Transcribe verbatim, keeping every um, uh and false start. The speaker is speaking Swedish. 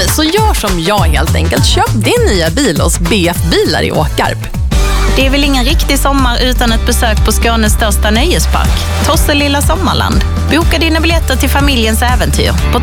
Så gör som jag helt enkelt. Köp din nya bil hos B F Bilar i Åkarp. Det är väl ingen riktig sommar utan ett besök på Skånes största nöjespark, Tosselilla Sommarland. Boka dina biljetter till familjens äventyr på